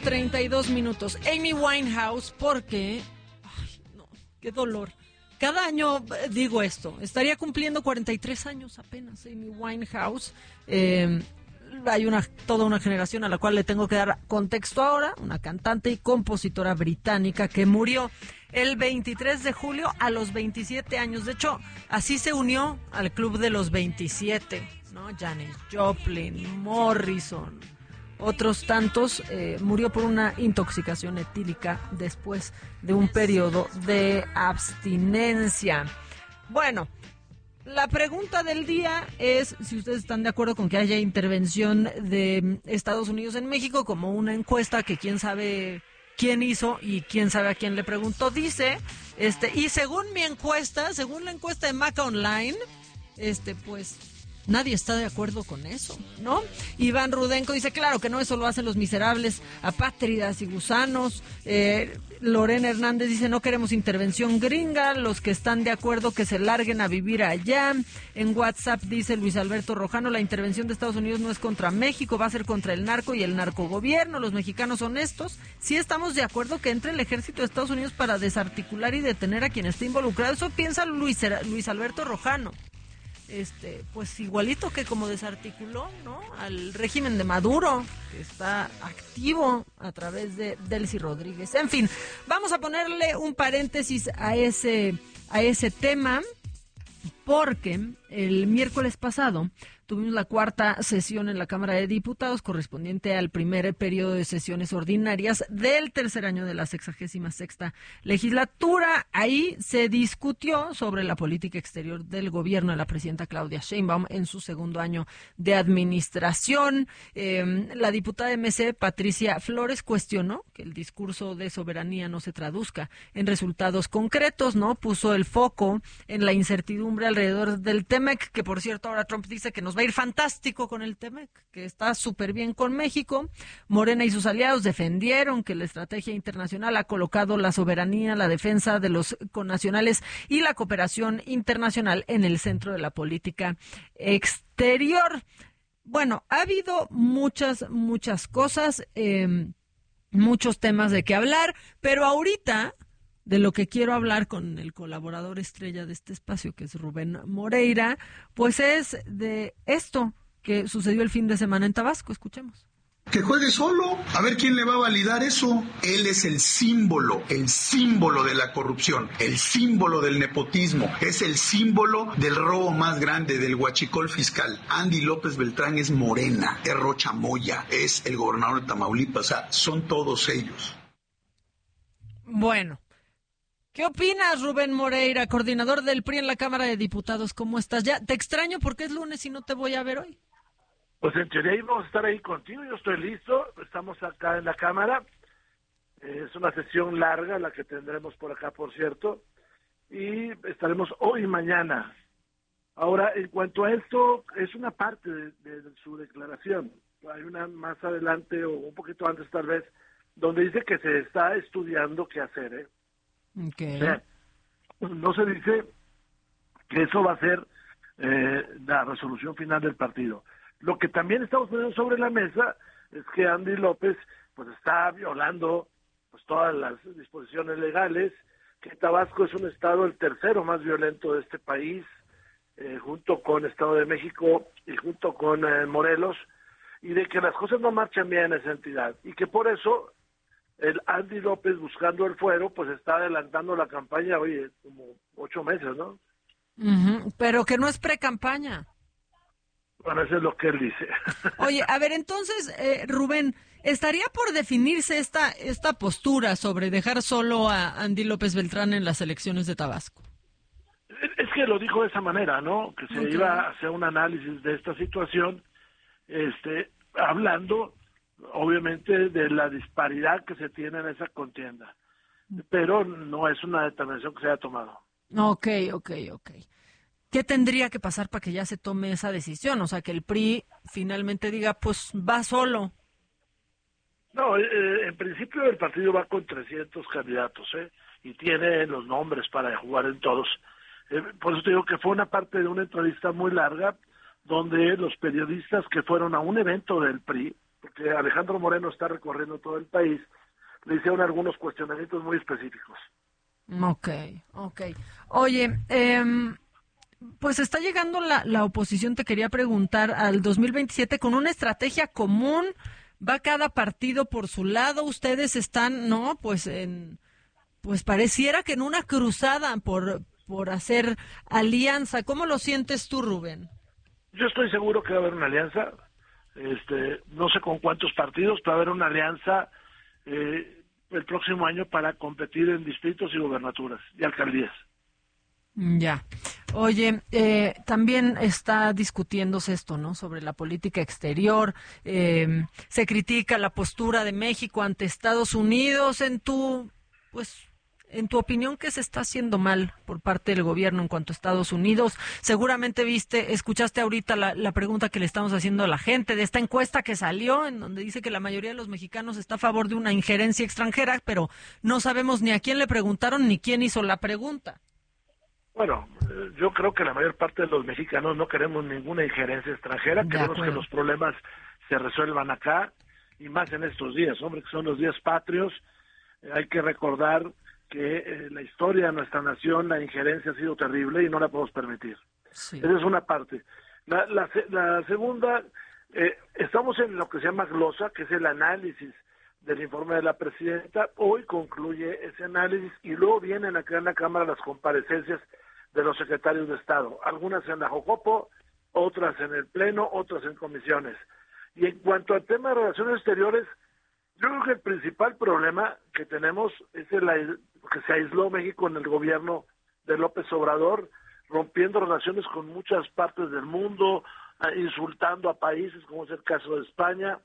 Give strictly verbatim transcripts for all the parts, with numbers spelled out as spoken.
treinta y dos minutos. Amy Winehouse, porque... Ay, no, qué dolor. Cada año eh, digo esto, estaría cumpliendo cuarenta y tres años apenas Amy Winehouse. Eh, hay una toda una generación a la cual le tengo que dar contexto ahora, una cantante y compositora británica que murió el veintitrés de julio a los veintisiete años. De hecho, así se unió al club de los veintisiete, ¿no? Janis Joplin, Morrison, otros tantos. Eh, murió por una intoxicación etílica después de un periodo de abstinencia. Bueno, la pregunta del día es si ustedes están de acuerdo con que haya intervención de Estados Unidos en México, como una encuesta que quién sabe quién hizo y quién sabe a quién le preguntó. Dice, este, y según mi encuesta, según la encuesta de Maca Online, este, pues nadie está de acuerdo con eso, ¿no? Iván Rudenko dice, claro que no, eso lo hacen los miserables apátridas y gusanos. Eh, Lorena Hernández dice, no queremos intervención gringa, los que están de acuerdo que se larguen a vivir allá. En WhatsApp dice Luis Alberto Rojano, la intervención de Estados Unidos no es contra México, va a ser contra el narco y el narcogobierno, los mexicanos honestos. Sí estamos de acuerdo que entre el ejército de Estados Unidos para desarticular y detener a quien esté involucrado. Eso piensa Luis, Luis Alberto Rojano. Este, pues igualito que como desarticuló, ¿no?, al régimen de Maduro, que está activo a través de Delcy Rodríguez. En fin, vamos a ponerle un paréntesis a ese, a ese tema, porque el miércoles pasado tuvimos la cuarta sesión en la Cámara de Diputados correspondiente al primer periodo de sesiones ordinarias del tercer año de la sexagésima sexta legislatura. Ahí se discutió sobre la política exterior del gobierno de la presidenta Claudia Sheinbaum en su segundo año de administración. Eh, la diputada M C, Patricia Flores, cuestionó que el discurso de soberanía no se traduzca en resultados concretos, ¿no? Puso el foco en la incertidumbre alrededor del T-M E C, que por cierto ahora Trump dice que nos va a ir fantástico con el T-M E C, que está súper bien con México. Morena y sus aliados defendieron que la estrategia internacional ha colocado la soberanía, la defensa de los connacionales y la cooperación internacional en el centro de la política exterior. Bueno, ha habido muchas, muchas cosas, eh, muchos temas de qué hablar, pero ahorita de lo que quiero hablar con el colaborador estrella de este espacio, que es Rubén Moreira, pues es de esto que sucedió el fin de semana en Tabasco. Escuchemos. Que juegue solo, a ver quién le va a validar eso. Él es el símbolo, el símbolo de la corrupción, el símbolo del nepotismo, es el símbolo del robo más grande, del huachicol fiscal. Andy López Beltrán es Morena, es Rocha Moya, es el gobernador de Tamaulipas, o sea, son todos ellos. Bueno, ¿qué opinas, Rubén Moreira, coordinador del P R I en la Cámara de Diputados? ¿Cómo estás? Ya te extraño porque es lunes y no te voy a ver hoy. Pues en teoría íbamos a estar ahí contigo, yo estoy listo, estamos acá en la Cámara, eh, es una sesión larga la que tendremos por acá, por cierto, y estaremos hoy y mañana. Ahora, en cuanto a esto, es una parte de, de su declaración, hay una más adelante o un poquito antes tal vez, donde dice que se está estudiando qué hacer, ¿eh? Okay. O sea, no se dice que eso va a ser eh, la resolución final del partido. Lo que también estamos poniendo sobre la mesa es que Andy López pues está violando pues todas las disposiciones legales, que Tabasco es un estado el tercero más violento de este país, eh, junto con Estado de México y junto con eh, Morelos, y de que las cosas no marchan bien en esa entidad, y que por eso el Andy López, buscando el fuero, pues está adelantando la campaña, oye, como ocho meses, ¿no? Uh-huh, pero que no es pre-campaña. Bueno, eso es lo que él dice. Oye, a ver, entonces, eh, Rubén, ¿estaría por definirse esta esta postura sobre dejar solo a Andy López Beltrán en las elecciones de Tabasco? Es que lo dijo de esa manera, ¿no? Que se okay. iba a hacer un análisis de esta situación, este, hablando, obviamente, de la disparidad que se tiene en esa contienda. Pero no es una determinación que se haya tomado. Ok, ok, ok. ¿Qué tendría que pasar para que ya se tome esa decisión? O sea, que el P R I finalmente diga, pues va solo. No, eh, en principio el partido va con trescientos candidatos, ¿eh? Y tiene los nombres para jugar en todos. Eh, por eso te digo que fue una parte de una entrevista muy larga, donde los periodistas que fueron a un evento del P R I, porque Alejandro Moreno está recorriendo todo el país, le hicieron algunos cuestionamientos muy específicos. Ok, ok. Oye, eh, pues está llegando la, la oposición, te quería preguntar, al dos mil veintisiete con una estrategia común, va cada partido por su lado, ustedes están, ¿no? Pues en, pues pareciera que en una cruzada por, por hacer alianza. ¿Cómo lo sientes tú, Rubén? Yo estoy seguro que va a haber una alianza, este, no sé con cuántos partidos, pero va a haber una alianza eh, el próximo año para competir en distritos y gobernaturas y alcaldías. Ya. Oye, eh, también está discutiéndose esto, ¿no? Sobre la política exterior. Eh, se critica la postura de México ante Estados Unidos. En tu, pues, en tu opinión, ¿qué se está haciendo mal por parte del gobierno en cuanto a Estados Unidos? Seguramente viste, escuchaste ahorita la, la pregunta que le estamos haciendo a la gente de esta encuesta que salió, en donde dice que la mayoría de los mexicanos está a favor de una injerencia extranjera, pero no sabemos ni a quién le preguntaron ni quién hizo la pregunta. Bueno, eh, yo creo que la mayor parte de los mexicanos no queremos ninguna injerencia extranjera, De queremos acuerdo. que los problemas se resuelvan acá, y más en estos días, hombre, que son los días patrios. Eh, hay que recordar que eh, la historia de nuestra nación, la injerencia ha sido terrible y no la podemos permitir. Sí. Esa es una parte. La, la, la segunda, eh, estamos en lo que se llama glosa, que es el análisis del informe de la presidenta. Hoy concluye ese análisis y luego vienen acá en la Cámara las comparecencias de los secretarios de Estado, algunas en la Jocopo, otras en el Pleno, otras en comisiones. Y en cuanto al tema de relaciones exteriores, yo creo que el principal problema que tenemos es el que se aisló México en el gobierno de López Obrador, rompiendo relaciones con muchas partes del mundo, insultando a países, como es el caso de España.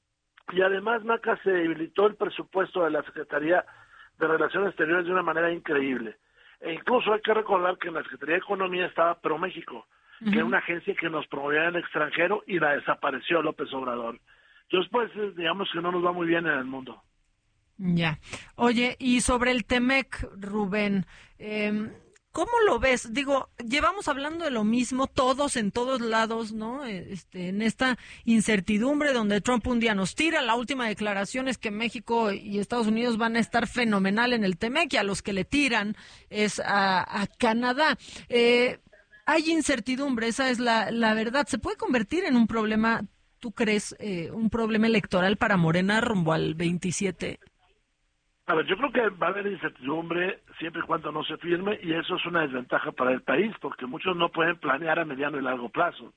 Y además, Maca, se debilitó el presupuesto de la Secretaría de Relaciones Exteriores de una manera increíble. E incluso hay que recordar que en la Secretaría de Economía estaba ProMéxico, uh-huh. que era una agencia que nos promovía en el extranjero y la desapareció López Obrador. Entonces, pues, digamos que no nos va muy bien en el mundo. Ya. Oye, y sobre el Temec, Rubén, eh, ¿cómo lo ves? Digo, llevamos hablando de lo mismo todos en todos lados, ¿no? Este, en esta incertidumbre donde Trump un día nos tira, la última declaración es que México y Estados Unidos van a estar fenomenal en el Temec y a los que le tiran es a, a Canadá. Eh, hay incertidumbre, esa es la, la verdad. ¿Se puede convertir en un problema, tú crees, eh, un problema electoral para Morena rumbo al veintisiete? A ver, yo creo que va a haber incertidumbre siempre y cuando no se firme, y eso es una desventaja para el país, porque muchos no pueden planear a mediano y largo plazo.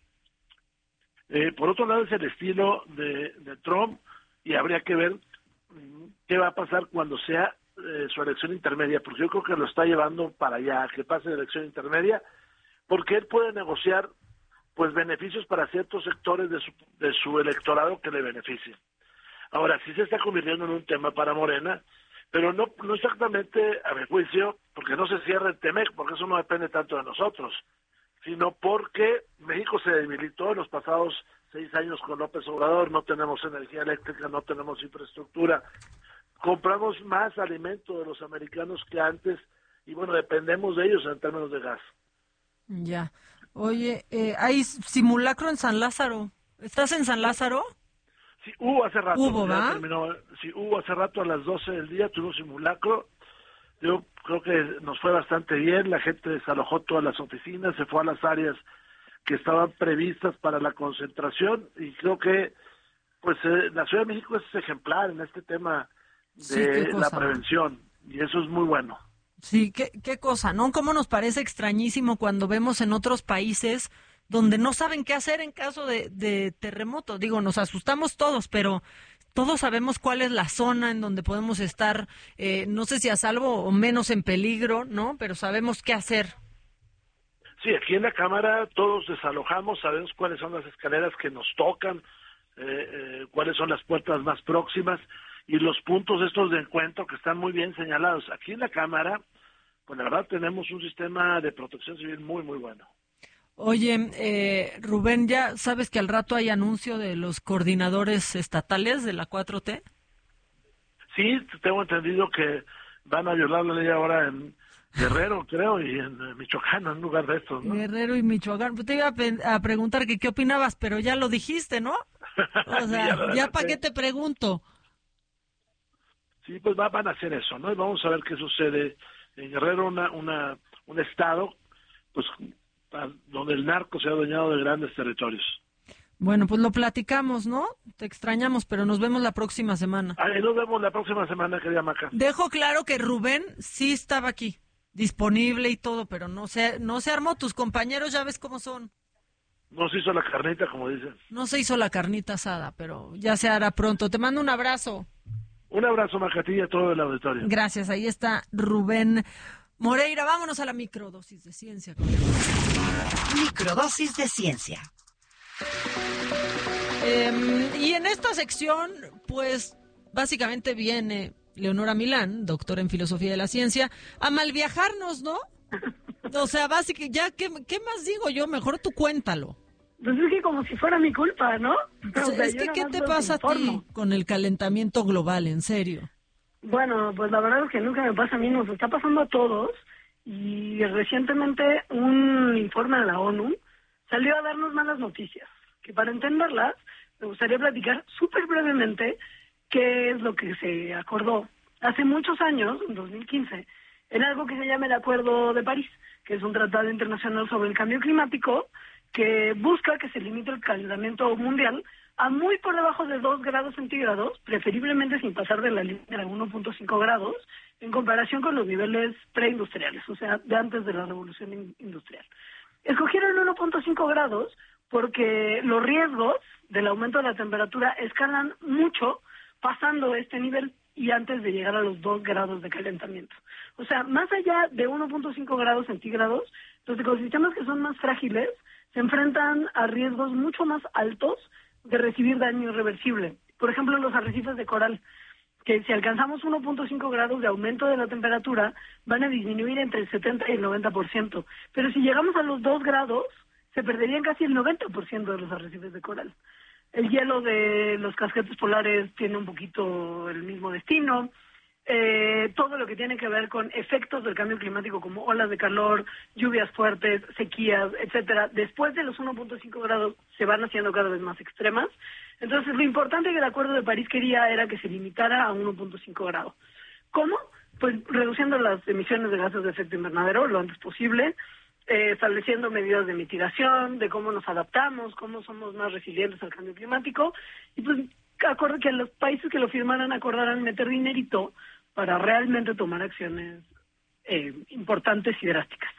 Eh, por otro lado, es el estilo de, de Trump, y habría que ver qué va a pasar cuando sea eh, su elección intermedia, porque yo creo que lo está llevando para allá, que pase la elección intermedia, porque él puede negociar pues beneficios para ciertos sectores de su, de su electorado que le beneficien. Ahora, sí se está convirtiendo en un tema para Morena, pero no, no exactamente a mi juicio, porque no se cierra el Temec, porque eso no depende tanto de nosotros, sino porque México se debilitó en los pasados seis años con López Obrador, no tenemos energía eléctrica, no tenemos infraestructura, compramos más alimento de los americanos que antes, y bueno, dependemos de ellos en términos de gas. Ya. Oye, eh, hay simulacro en San Lázaro. ¿Estás en San Lázaro? Sí, hubo hace rato. ¿Hubo, va? Terminó, sí, hubo hace rato a las doce del día, tuvimos simulacro. Yo creo que nos fue bastante bien, la gente desalojó todas las oficinas, se fue a las áreas que estaban previstas para la concentración, y creo que pues eh, la Ciudad de México es ejemplar en este tema de sí, la prevención, y eso es muy bueno. Sí, qué, qué cosa, ¿no? Cómo nos parece extrañísimo cuando vemos en otros países donde no saben qué hacer en caso de, de terremoto. Digo, nos asustamos todos, pero todos sabemos cuál es la zona en donde podemos estar, eh, no sé si a salvo o menos en peligro, ¿no? Pero sabemos qué hacer. Sí, aquí en la Cámara todos desalojamos, sabemos cuáles son las escaleras que nos tocan, eh, eh, cuáles son las puertas más próximas y los puntos estos de encuentro que están muy bien señalados. Aquí en la Cámara, pues la verdad tenemos un sistema de protección civil muy, muy bueno. Oye, eh, Rubén, ¿ya sabes que al rato hay anuncio de los coordinadores estatales de la cuatro T? Sí, tengo entendido que van a violar la ley ahora en Guerrero, creo, y en Michoacán, en lugar de estos, ¿no? Guerrero y Michoacán. Pues te iba a, pe- a preguntar que qué opinabas, pero ya lo dijiste, ¿no? O sea, ya para qué te pregunto. Sí, pues va, van a hacer eso, ¿no? Y vamos a ver qué sucede en Guerrero, una, una, un estado, pues, donde el narco se ha adueñado de grandes territorios. Bueno, pues lo platicamos, ¿no? Te extrañamos, pero nos vemos la próxima semana. Ahí nos vemos la próxima semana, querida Maca. Dejo claro que Rubén sí estaba aquí, disponible y todo, pero no se, no se armó. Tus compañeros ya ves cómo son. No se hizo la carnita, como dicen. No se hizo la carnita asada, pero ya se hará pronto. Te mando un abrazo. Un abrazo, Maca, a ti y a todo el auditorio. Gracias, ahí está Rubén Moreira. Vámonos a la microdosis de ciencia. Microdosis de ciencia. Eh, y en esta sección, pues, básicamente viene Leonora Milán, doctora en Filosofía de la Ciencia, a malviajarnos, ¿no? O sea, básicamente, ya, ¿qué, ¿qué más digo yo? Mejor tú cuéntalo. Pues es que como si fuera mi culpa, ¿no? O sea, es que, ¿qué te pasa a ti con el calentamiento global, en serio? Bueno, pues la verdad es que nunca me pasa a mí, nos está pasando a todos. Y recientemente un informe de la ONU salió a darnos malas noticias, que para entenderlas me gustaría platicar súper brevemente qué es lo que se acordó hace muchos años, en dos mil quince, en algo que se llama el Acuerdo de París, que es un tratado internacional sobre el cambio climático que busca que se limite el calentamiento mundial a muy por debajo de dos grados centígrados, preferiblemente sin pasar de la línea de uno punto cinco grados, en comparación con los niveles preindustriales, o sea, de antes de la revolución industrial. Escogieron uno punto cinco grados porque los riesgos del aumento de la temperatura escalan mucho pasando este nivel y antes de llegar a los dos grados de calentamiento. O sea, más allá de uno punto cinco grados centígrados, los ecosistemas que son más frágiles se enfrentan a riesgos mucho más altos de recibir daño irreversible. Por ejemplo, los arrecifes de coral, que si alcanzamos uno punto cinco grados de aumento de la temperatura, van a disminuir entre el setenta y el noventa por ciento. Pero si llegamos a los dos grados, se perderían casi el noventa por ciento de los arrecifes de coral. El hielo de los casquetes polares tiene un poquito el mismo destino. Eh, todo lo que tiene que ver con efectos del cambio climático como olas de calor, lluvias fuertes, sequías, etcétera, después de los uno punto cinco grados se van haciendo cada vez más extremas. Entonces, lo importante que el Acuerdo de París quería era que se limitara a uno punto cinco grados. ¿Cómo? Pues reduciendo las emisiones de gases de efecto invernadero lo antes posible, eh, estableciendo medidas de mitigación, de cómo nos adaptamos, cómo somos más resilientes al cambio climático, y pues acuerdo que los países que lo firmaran acordaran meter dinerito para realmente tomar acciones eh, importantes y drásticas.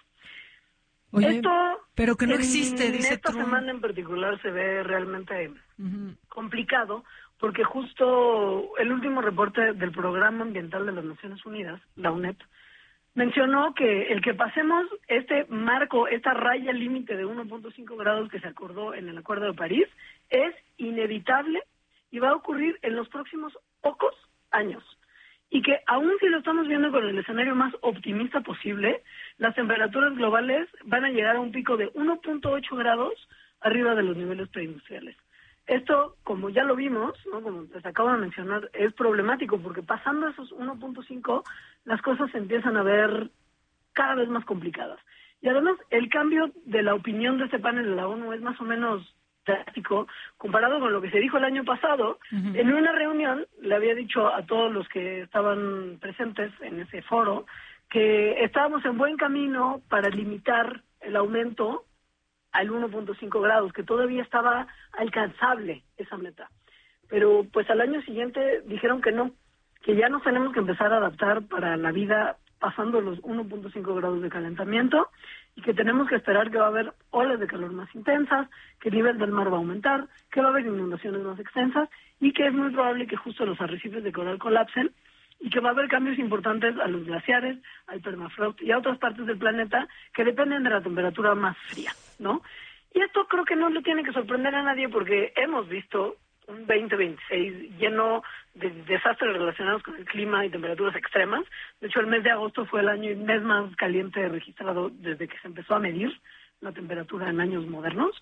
Oye, Esto, pero que no en, existe, dice esta Trump. semana en particular se ve realmente Uh-huh. complicado, porque justo el último reporte del Programa Ambiental de las Naciones Unidas, la UNEP, mencionó que el que pasemos este marco, esta raya límite de uno punto cinco grados que se acordó en el Acuerdo de París, es inevitable y va a ocurrir en los próximos pocos años. Y que aún si lo estamos viendo con el escenario más optimista posible, las temperaturas globales van a llegar a un pico de uno punto ocho grados arriba de los niveles preindustriales. Esto, como ya lo vimos, ¿no? Como les acabo de mencionar, es problemático porque pasando esos uno punto cinco, las cosas se empiezan a ver cada vez más complicadas. Y además, el cambio de la opinión de este panel de la ONU es más o menos drástico comparado con lo que se dijo el año pasado. Uh-huh. En una reunión le había dicho a todos los que estaban presentes en ese foro que estábamos en buen camino para limitar el aumento al uno punto cinco grados, que todavía estaba alcanzable esa meta. Pero pues al año siguiente dijeron que no, que ya nos tenemos que empezar a adaptar para la vida pasando los uno punto cinco grados de calentamiento y que tenemos que esperar que va a haber olas de calor más intensas, que el nivel del mar va a aumentar, que va a haber inundaciones más extensas y que es muy probable que justo los arrecifes de coral colapsen y que va a haber cambios importantes a los glaciares, al permafrost y a otras partes del planeta que dependen de la temperatura más fría, ¿no? Y esto creo que no le tiene que sorprender a nadie porque hemos visto un veinte veintiséis lleno de desastres relacionados con el clima y temperaturas extremas. De hecho, el mes de agosto fue el año y mes más caliente registrado desde que se empezó a medir la temperatura en años modernos.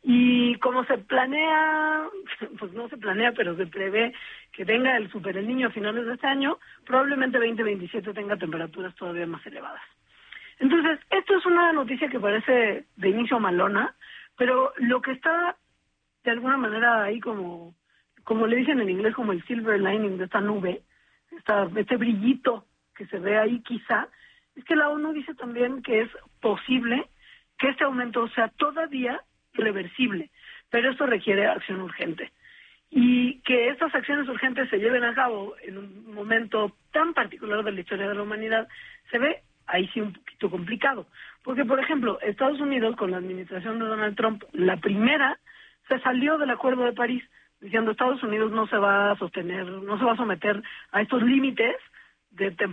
Y como se planea, pues no se planea, pero se prevé que venga el Super El Niño a finales de este año, probablemente veinte veintisiete tenga temperaturas todavía más elevadas. Entonces, esto es una noticia que parece de inicio malona, pero lo que está de alguna manera ahí como, como le dicen en inglés, como el silver lining de esta nube, esta, este brillito que se ve ahí quizá, es que la ONU dice también que es posible que este aumento sea todavía reversible, pero esto requiere acción urgente. Y que estas acciones urgentes se lleven a cabo en un momento tan particular de la historia de la humanidad, se ve ahí sí un poquito complicado. Porque, por ejemplo, Estados Unidos, con la administración de Donald Trump, la primera, se salió del Acuerdo de París, diciendo Estados Unidos no se va a sostener, no se va a someter a estos límites de, de,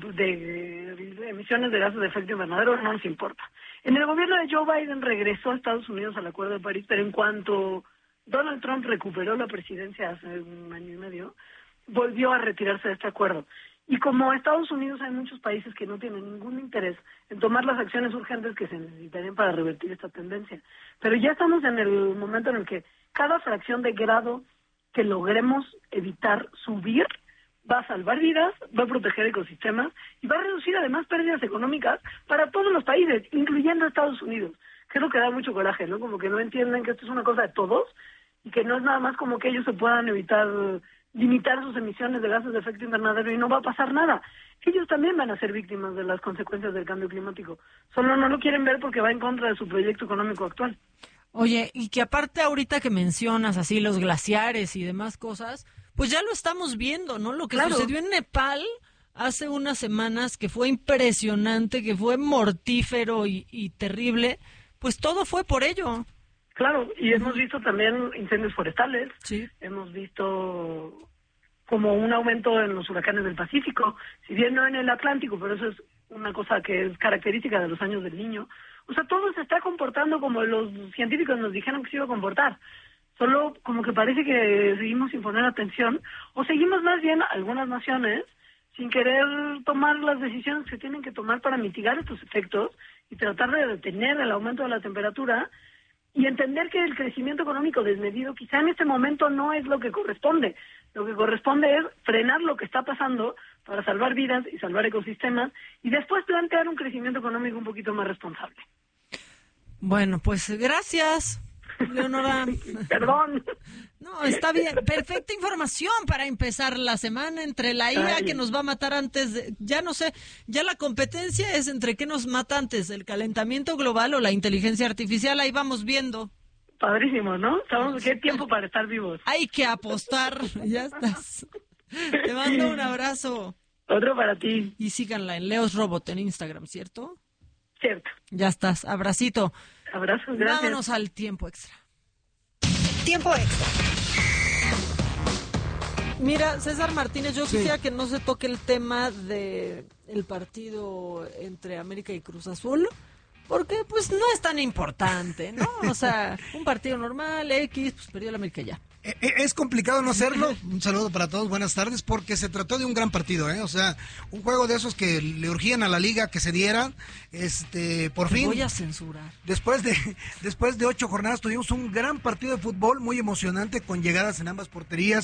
de emisiones de gases de efecto invernadero, no nos importa. En el gobierno de Joe Biden regresó a Estados Unidos al Acuerdo de París, pero en cuanto Donald Trump recuperó la presidencia hace un año y medio, volvió a retirarse de este acuerdo. Y como Estados Unidos, hay muchos países que no tienen ningún interés en tomar las acciones urgentes que se necesitarían para revertir esta tendencia. Pero ya estamos en el momento en el que cada fracción de grado que logremos evitar subir va a salvar vidas, va a proteger ecosistemas y va a reducir además pérdidas económicas para todos los países, incluyendo Estados Unidos. Que es lo que da mucho coraje, ¿no? Como que no entienden que esto es una cosa de todos y que no es nada más como que ellos se puedan evitar, limitar sus emisiones de gases de efecto invernadero y no va a pasar nada. Ellos también van a ser víctimas de las consecuencias del cambio climático. Solo no lo quieren ver porque va en contra de su proyecto económico actual. Oye, y que aparte ahorita que mencionas así los glaciares y demás cosas, pues ya lo estamos viendo, ¿no? Lo que Claro. sucedió en Nepal hace unas semanas, que fue impresionante, que fue mortífero y, y terrible, pues todo fue por ello. Claro, y hemos visto también incendios forestales, Sí. hemos visto como un aumento en los huracanes del Pacífico, si bien no en el Atlántico, pero eso es una cosa que es característica de los años del Niño. O sea, todo se está comportando como los científicos nos dijeron que se iba a comportar. Solo como que parece que seguimos sin poner atención, o seguimos más bien algunas naciones sin querer tomar las decisiones que tienen que tomar para mitigar estos efectos y tratar de detener el aumento de la temperatura y entender que el crecimiento económico desmedido quizá en este momento no es lo que corresponde. Lo que corresponde es frenar lo que está pasando para salvar vidas y salvar ecosistemas y después plantear un crecimiento económico un poquito más responsable. Bueno, pues gracias, Leonora. Perdón. No, está bien. Perfecta información para empezar la semana entre la I A Ay. que nos va a matar antes de... Ya no sé, ya la competencia es entre qué nos mata antes, el calentamiento global o la inteligencia artificial. Ahí vamos viendo. Padrísimo, ¿no? Sabemos que hay tiempo para estar vivos. Hay que apostar. Ya estás. Te mando un abrazo. Otro para ti, Y síganla en Leos Robot en Instagram, ¿cierto? cierto. Ya estás. Abracito. Abrazos, gracias. Vámonos al tiempo extra. Tiempo extra. Mira, César Martínez, yo Sí. quisiera que no se toque el tema de el partido entre América y Cruz Azul, porque pues no es tan importante, ¿no? O sea, un partido normal, X, pues perdió la América ya. Eh, eh, Es complicado no hacerlo. Un saludo para todos, buenas tardes, porque se trató de un gran partido, ¿eh? O sea, un juego de esos que le urgían a la liga que se diera. Este, por Te fin, voy a censurar. después de después de ocho jornadas tuvimos un gran partido de fútbol muy emocionante con llegadas en ambas porterías.